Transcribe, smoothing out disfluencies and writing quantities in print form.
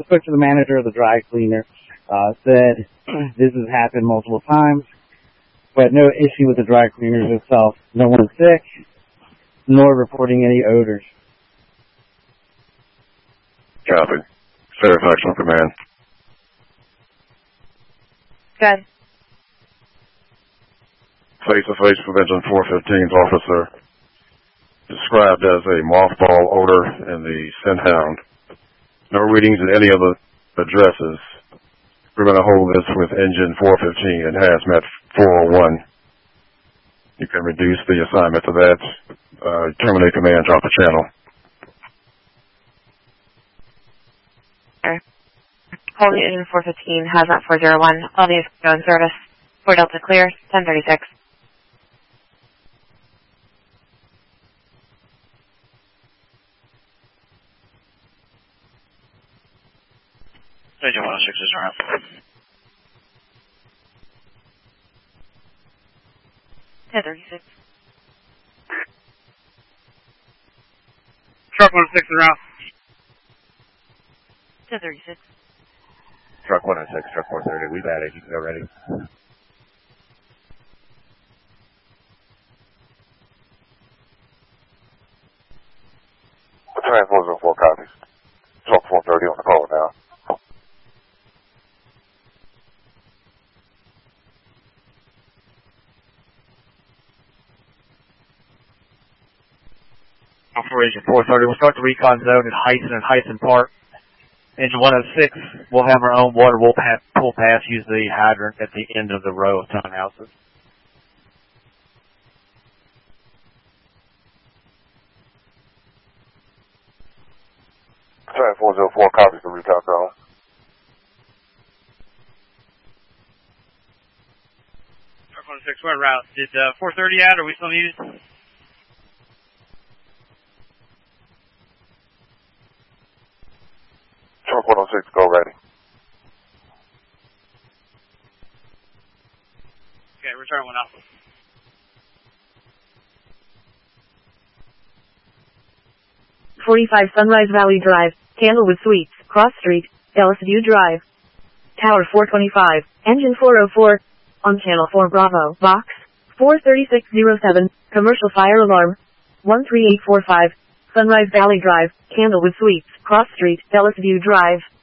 spoke to the manager of the dry cleaner, said this has happened multiple times, but no issue with the dry cleaners itself. No one sick, nor reporting any odors. Copy. Fairfax on command. Good. Face-to-face prevention 415's officer described as a mothball odor in the scent hound. No readings at any of the addresses. We're going to hold this with engine 415 and hazmat 401. You can reduce the assignment to that. Terminate command, drop the channel. Holding engine 415, hazmat 401. All units go in service. 4 Delta clear, 1036. Engine 106 is around. .36. Truck 106 is around. 1036. Truck 106, truck 430, we've added, you can go ready. Transport 04 copies. Truck 430 on the call now. For engine 430, we'll start the recon zone at Hyson Park. Engine 106, we'll have our own water. We'll pull past, use the hydrant at the end of the row of townhouses. Transport 04 copies the recon zone. Truck 106, we're en route. Did 430 add, or are we still muted? Truck 106, go ready. Okay, return 1 Alpha. .45 Sunrise Valley Drive, Candlewood Suites, Cross Street, Ellis View Drive. Tower 425, Engine 404, on Channel 4 Bravo, Box 43607, Commercial Fire Alarm 13845, Sunrise Valley Drive, Candlewood Suites, Cross Street, Ellis View Drive.